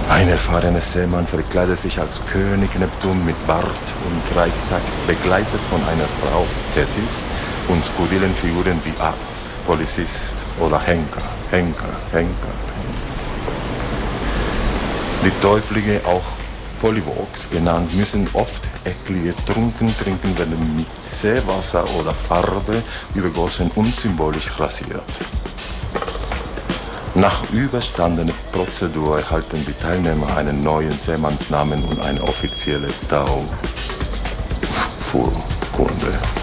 Ein erfahrener Seemann verkleidet sich als König Neptun mit Bart und Dreizack, begleitet von einer Frau, Tethys, und skurrilen Figuren wie Arzt, Polizist oder Henker. Die Täuflinge, auch Polyvogs genannt, müssen oft eklige Trunken trinken, werden mit Seewasser oder Farbe übergossen und symbolisch rasiert. Nach überstandener Prozedur erhalten die Teilnehmer einen neuen Seemannsnamen und eine offizielle Tauchurkunde.